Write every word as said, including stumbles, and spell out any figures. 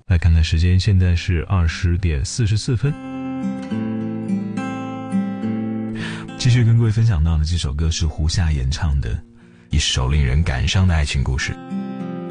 来看看时间，现在是二十点四十四分。继续跟各位分享到的这首歌是胡夏演唱的一首令人感伤的爱情故事。